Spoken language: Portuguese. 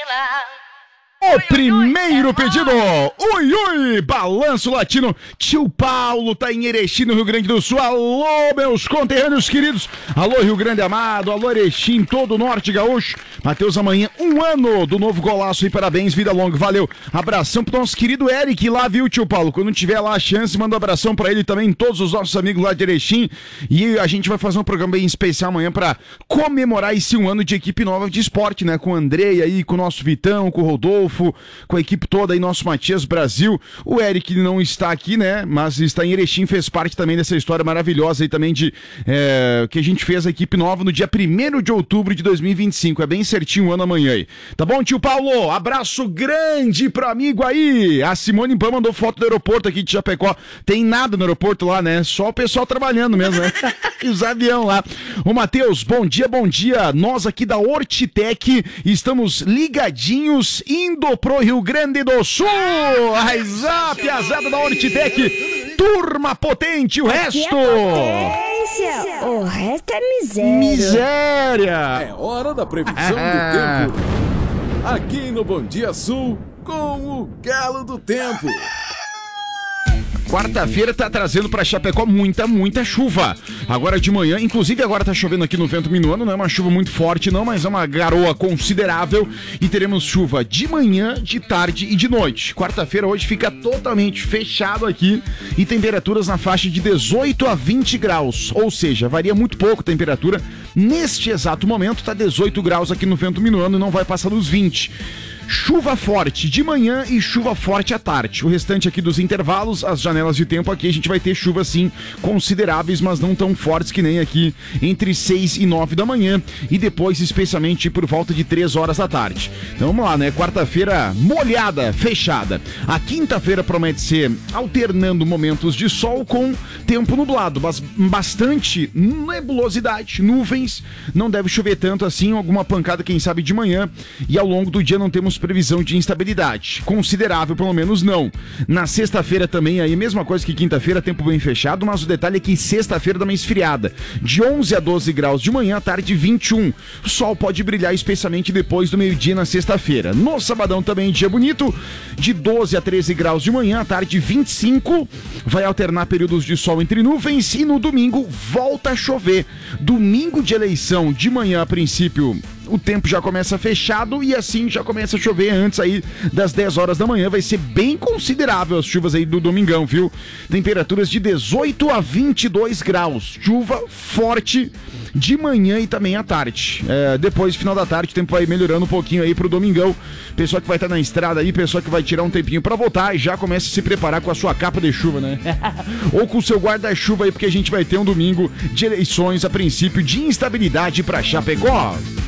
O primeiro pedido, ui, ui, Balanço Latino, tio Paulo tá em Erechim, no Rio Grande do Sul. Alô, meus conterrâneos queridos, alô, Rio Grande amado, alô, Erechim, todo o norte gaúcho. Matheus, amanhã, 1 ano do novo golaço e parabéns, vida longa, valeu. Abração pro nosso querido Eric lá, viu, tio Paulo? Quando tiver lá a chance, manda um abração pra ele também, todos os nossos amigos lá de Erechim. E a gente vai fazer um programa bem especial amanhã pra comemorar esse 1 ano de equipe nova de esporte, né? Com o Andrei aí, com o nosso Vitão, com o Rodolfo, com a equipe toda aí, nosso Matias Brasil. O Eric não está aqui, né, mas está em Erechim, fez parte também dessa história maravilhosa aí também de que a gente fez a equipe nova no dia 1º de outubro de 2025, é bem certinho um ano amanhã aí. Tá bom, tio Paulo? Abraço grande pro amigo aí. A Simone Pã mandou foto do aeroporto aqui de Chapecó. Tem nada no aeroporto lá, né? Só o pessoal trabalhando mesmo, né? E os aviões lá. Ô, Matheus, bom dia, bom dia. Nós aqui da Hortitec estamos ligadinhos, indo pro Rio Grande do Sul. A piazada da Hortitec, turma potente, o resto o resto é miséria. Miséria. É hora da previsão do tempo aqui no Bom Dia Sul com o Galo do Tempo. Quarta-feira tá trazendo pra Chapecó muita chuva. Agora de manhã, inclusive agora tá chovendo aqui no Vento Minuano, não é uma chuva muito forte não, mas é uma garoa considerável e teremos chuva de manhã, de tarde e de noite. Quarta-feira hoje fica totalmente fechado aqui e temperaturas na faixa de 18 a 20 graus, ou seja, varia muito pouco a temperatura. Neste exato momento tá 18 graus aqui no Vento Minuano e não vai passar dos 20. Chuva forte de manhã e chuva forte à tarde. O restante aqui dos intervalos, as janelas de tempo aqui, a gente vai ter chuva sim consideráveis, mas não tão fortes que nem aqui entre 6 e 9 da manhã e depois especialmente por volta de 3 horas da tarde. Então vamos lá, né? Quarta-feira molhada, fechada. A quinta-feira promete ser alternando momentos de sol com tempo nublado, mas bastante nebulosidade, nuvens, não deve chover tanto assim, alguma pancada quem sabe de manhã e ao longo do dia não temos previsão de instabilidade, considerável pelo menos não. Na sexta-feira também aí, mesma coisa que quinta-feira, tempo bem fechado, mas o detalhe é que sexta-feira dá uma esfriada, de 11 a 12 graus de manhã, à tarde 21. O sol pode brilhar especialmente depois do meio-dia na sexta-feira. No sabadão também dia bonito, de 12 a 13 graus de manhã, à tarde 25, vai alternar períodos de sol entre nuvens e no domingo volta a chover. Domingo de eleição, de manhã a princípio o tempo já começa fechado e assim já começa a chover antes aí das 10 horas da manhã. Vai ser bem considerável as chuvas aí do domingão, viu? Temperaturas de 18 a 22 graus. Chuva forte de manhã e também à tarde. Depois, final da tarde, o tempo vai melhorando um pouquinho aí pro domingão. Pessoal que vai estar na estrada aí, pessoal que vai tirar um tempinho pra voltar e já começa a se preparar com a sua capa de chuva, né? Ou com o seu guarda-chuva aí, porque a gente vai ter um domingo de eleições, a princípio de instabilidade pra Chapecó.